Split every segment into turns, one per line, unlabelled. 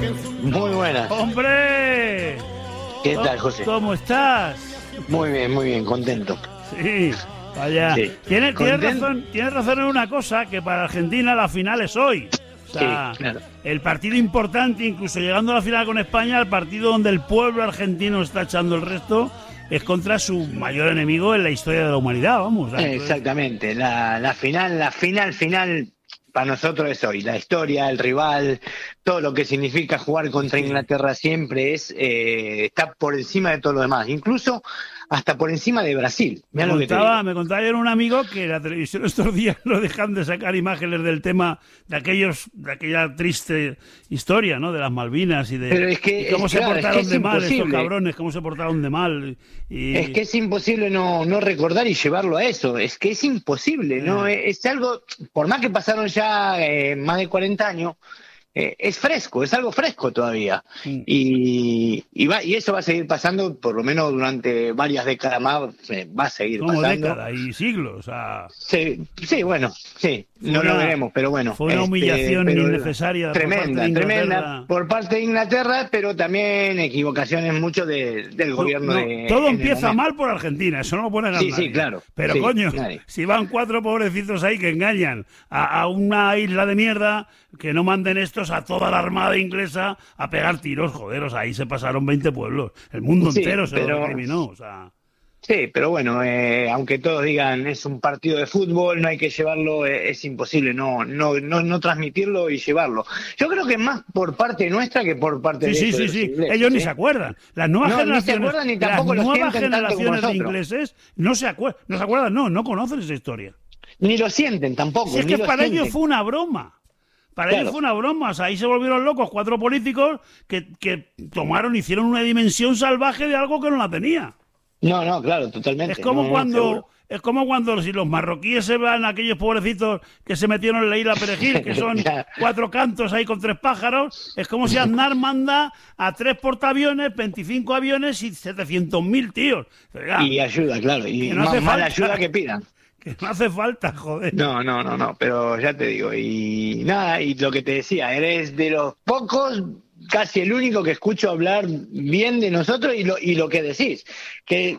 Muy buenas.
¡Hombre!
¿Qué tal, José?
¿Cómo estás?
Muy bien, contento.
Sí, vaya.
Sí.
Tienes razón en una cosa, que para Argentina la final es hoy. O sea,
Sí, claro.
el partido importante, incluso llegando a la final con España, el partido donde el pueblo argentino está echando el resto, es contra su mayor enemigo en la historia de la humanidad, vamos.
Exactamente. La final para nosotros es hoy. La historia, el rival, todo lo que significa jugar contra Inglaterra siempre está por encima de todo lo demás. Incluso hasta por encima de Brasil.
Me contaba ayer un amigo que la televisión estos días no dejan de sacar imágenes del tema de aquella triste historia, ¿no? De las Malvinas y de
Pero es que,
cómo se portaron de mal
imposible.
estos cabrones, cómo se portaron de mal.
Es que es imposible no recordar y llevarlo a eso. Es que es imposible, ¿no? Es algo, por más que pasaron ya más de 40 años, es fresco, es algo fresco todavía. Y eso va a seguir pasando, por lo menos durante varias décadas más, va a seguir
como
pasando.
Décadas y siglos, o sea...
Sí, bueno, sí, no lo veremos, pero bueno.
Fue una humillación innecesaria.
Tremenda por parte de Inglaterra, pero también equivocaciones mucho del gobierno de...
Todo empieza mal por Argentina, eso no lo pone nadie.
Sí, claro.
Pero
sí,
coño,
nadie.
si van 4 pobrecitos ahí que engañan a una isla de mierda, que no manden estos a toda la armada inglesa a pegar tiros, joderos, ahí se pasaron 20 pueblos. El mundo entero se lo recriminó, o sea...
Sí, pero bueno, aunque todos digan es un partido de fútbol, no hay que llevarlo, es imposible no transmitirlo y llevarlo. Yo creo que más por parte nuestra que por parte de ellos.
Sí. Ellos ni se acuerdan. Las nuevas generaciones,
ni se acuerdan, ni tampoco
las
lo
nuevas
sienten tanto como
generaciones de
nosotros.
ingleses no se acuerdan, no conocen esa historia.
Ni lo sienten tampoco.
Si es que para ellos fue una broma. Ellos fue una broma, o sea, ahí se volvieron locos 4 políticos que hicieron una dimensión salvaje de algo que no la tenía.
No, claro, totalmente.
Es como cuando si los marroquíes se van, aquellos pobrecitos que se metieron en la isla Perejil, que son 4 cantos ahí con 3 pájaros, es como si Aznar manda a 3 portaaviones, 25 aviones y 700.000 tíos.
Y ayuda, claro, y
no
más
falta,
ayuda que pidan.
Que no hace falta, joder.
No, pero ya te digo, y nada, y lo que te decía, eres de los pocos, casi el único que escucho hablar bien de nosotros y lo que decís, que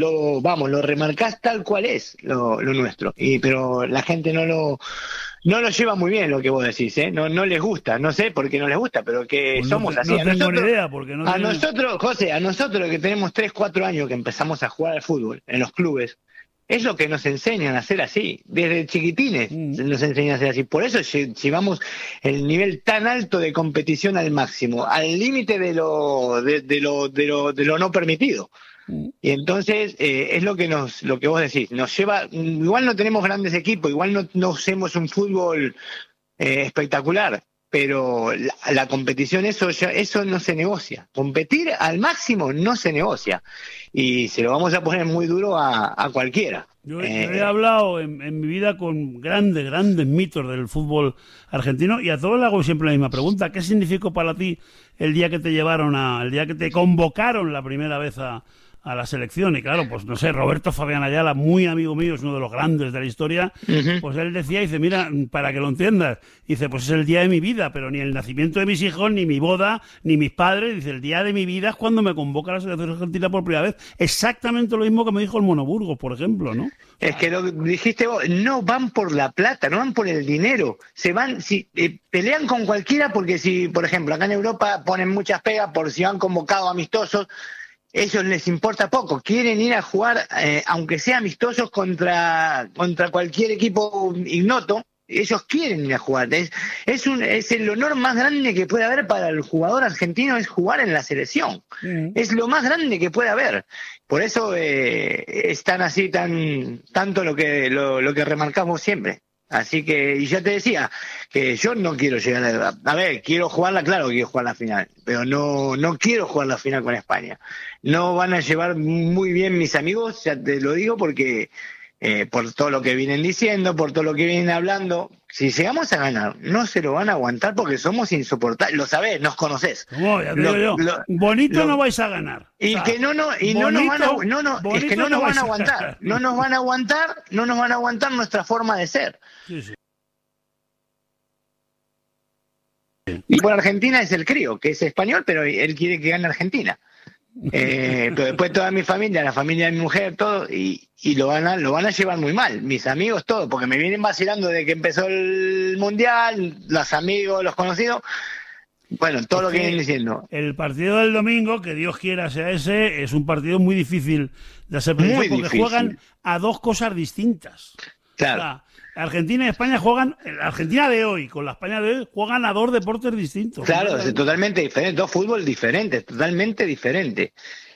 lo remarcás tal cual es lo nuestro, pero la gente no lo lleva muy bien lo que vos decís, no les gusta, no sé por qué no les gusta, pero que pues somos así.
No tengo ni idea, porque no
nosotros, José, a nosotros que tenemos 3, 4 años que empezamos a jugar al fútbol en los clubes, es lo que nos enseñan a hacer así, desde chiquitines nos enseñan a hacer así. Por eso llevamos el nivel tan alto de competición al máximo, al límite de lo no permitido. Y entonces es lo que vos decís, nos lleva, igual no tenemos grandes equipos, igual no hacemos un fútbol espectacular, pero la competición, eso no se negocia. Competir al máximo no se negocia. Y se lo vamos a poner muy duro a cualquiera.
Yo he hablado en mi vida con grandes mitos del fútbol argentino y a todos les hago siempre la misma pregunta. ¿Qué significó para ti el día que el día que te convocaron la primera vez a la selección? Y claro, pues no sé, Roberto Fabián Ayala, muy amigo mío, es uno de los grandes de la historia, pues él decía, dice, mira, para que lo entiendas, dice, pues es el día de mi vida, pero ni el nacimiento de mis hijos, ni mi boda, ni mis padres, dice, el día de mi vida es cuando me convoca la selección argentina por primera vez. Exactamente lo mismo que me dijo el Mono Burgos, por ejemplo, ¿no?
Es que lo dijiste vos, no van por la plata, no van por el dinero, pelean con cualquiera porque si, por ejemplo, acá en Europa ponen muchas pegas por si van convocados amistosos, ellos les importa poco, quieren ir a jugar, aunque sea amistosos contra cualquier equipo ignoto, ellos quieren ir a jugar. Es el honor más grande que puede haber para el jugador argentino, es jugar en la selección. Es lo más grande que puede haber. Por eso están así tanto lo que remarcamos siempre. Así que, y ya te decía, que yo no quiero llegar a ver, quiero jugarla, claro que quiero jugar la final, pero no quiero jugar la final con España. No van a llevar muy bien mis amigos, ya te lo digo, porque por todo lo que vienen diciendo, por todo lo que vienen hablando, si llegamos a ganar, no se lo van a aguantar porque somos insoportables. Lo sabés, nos conocés.
No, ya te digo yo. Bonito no vais a ganar.
Y que no nos van a aguantar. No nos van a aguantar nuestra forma de ser.
Sí.
Y bueno, Argentina es el crío, que es español, pero él quiere que gane Argentina. Pero después toda mi familia, la familia de mi mujer, todo, y lo van a llevar muy mal, mis amigos, todo, porque me vienen vacilando desde que empezó el Mundial, los amigos, los conocidos, bueno, todo lo que vienen diciendo.
El partido del domingo, que Dios quiera sea ese, es un partido muy difícil de hacer predicción, porque difícil. Juegan a dos cosas distintas.
Claro.
O sea, Argentina y España Argentina de hoy con la España de hoy juegan a dos deportes distintos.
Claro, es totalmente diferente, dos fútbol diferentes, totalmente diferentes.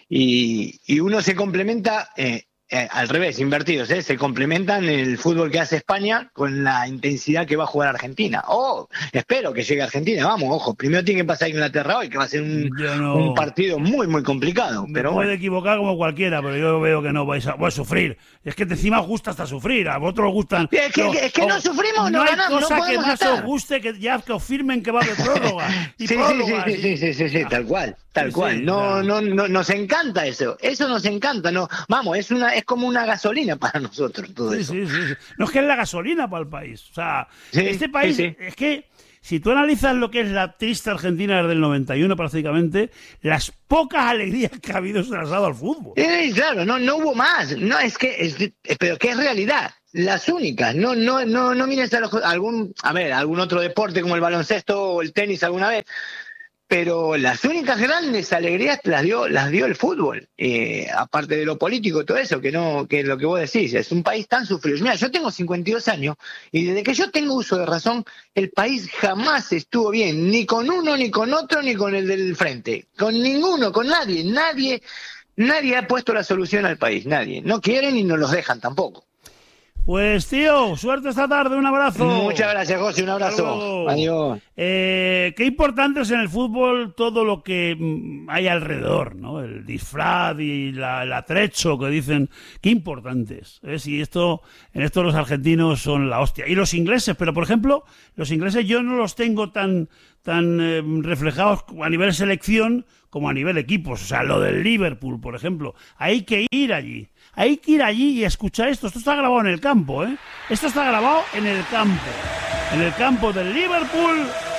Y uno se complementa al revés, invertidos, se complementan el fútbol que hace España con la intensidad que va a jugar Argentina. Espero que llegue a Argentina, vamos, ojo, primero tiene que pasar a Inglaterra hoy, que va a ser un partido muy, muy complicado.
Me puede equivocar como cualquiera, pero yo veo que no vais a sufrir. Es que encima os gusta hasta sufrir, a vosotros os gustan...
Es que no sufrimos, no ganamos, no podemos. No hay cosa que
más os guste que os firmen que va a haber prórroga.
Sí, tal cual. Tal cual, no, nos encanta eso nos encanta, no, vamos, es como una gasolina para nosotros todo eso.
Sí. No es que es la gasolina para el país, o sea, este país, es que si tú analizas lo que es la triste Argentina desde el 91 prácticamente, las pocas alegrías que ha habido se las ha dado al fútbol.
Claro, no hubo más, no pero que es realidad. Las únicas, no mires a algún otro deporte como el baloncesto o el tenis alguna vez. Pero las únicas grandes alegrías las dio el fútbol, aparte de lo político, todo eso, que es lo que vos decís, es un país tan sufrido. Mira, yo tengo 52 años y desde que yo tengo uso de razón, el país jamás estuvo bien, ni con uno, ni con otro, ni con el del frente, con ninguno, con nadie ha puesto la solución al país, nadie, no quieren y no los dejan tampoco.
Pues tío, suerte esta tarde, un abrazo.
Muchas gracias, José, un abrazo. Adiós.
Qué importante es en el fútbol todo lo que hay alrededor, ¿no? El disfraz y el atrecho que dicen, qué importantes. Y en esto los argentinos son la hostia. Y los ingleses, pero por ejemplo, los ingleses yo no los tengo tan reflejados a nivel selección como a nivel equipos. O sea, lo del Liverpool, por ejemplo. Hay que ir allí. Hay que ir allí y escuchar esto. Esto está grabado en el campo, ¿eh? Esto está grabado en el campo. En el campo del Liverpool.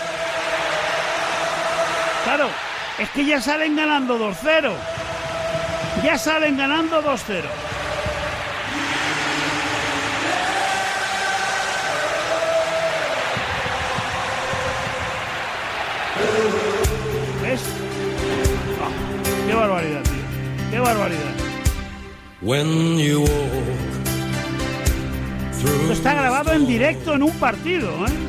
Claro, es que ya salen ganando 2-0. Ya salen ganando 2-0. ¿Ves? Oh, qué barbaridad, tío. Qué barbaridad. Esto está grabado en directo en un partido, ¿eh?